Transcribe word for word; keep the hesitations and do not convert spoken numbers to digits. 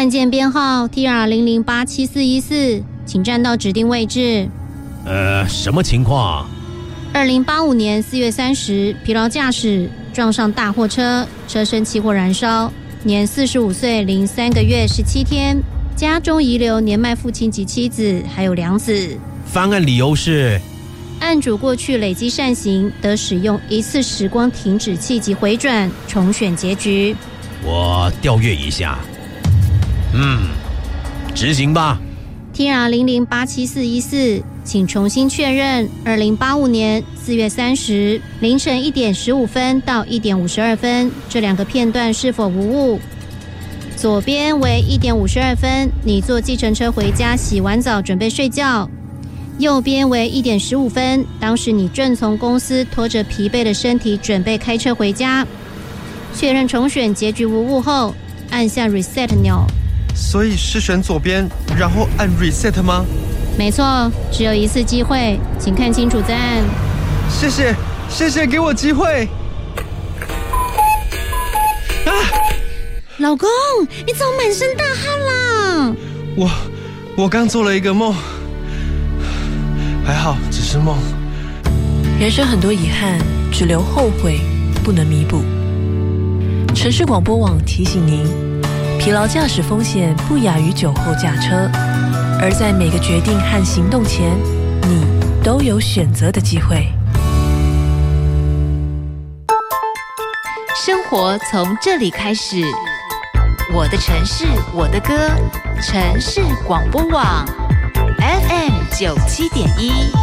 案件编号 T R 零零八七四一四，请站到指定位置。 呃，什么情况？ 二零八五年四月三十，疲劳驾驶撞上大货车，车身起火燃烧，年四十五岁零三个月十七天，家中遗留年迈父亲及妻子，还有两子。 翻案理由是， 案主过去累积善行，得使用一次时光停止器及回转重选结局。 我调阅一下。嗯，执行吧。 T R 零零八七四一四，请重新确认二零八五年四月三十凌晨一点十五分到一点五十二分这两个片段是否无误。左边为一点五十二分，你坐计程车回家，洗完澡准备睡觉。右边为一点十五分，当时你正从公司拖着疲惫的身体准备开车回家。确认重选结局无误后，按下 reset 钮。 所以是选左边，然后按 reset 吗？ 没错，只有一次机会，请看清楚再按。 谢谢，谢谢给我机会。啊！ 老公，你怎么满身大汗啦？ 我我刚做了一个梦，还好只是梦。 人生很多遗憾，只留后悔，不能弥补。城市广播网提醒您，疲劳驾驶风险不亚于酒后驾车，而在每个决定和行动前，你都有选择的机会。 生活从这里开始，我的城市，我的歌，城市广播网 F M 九七点一。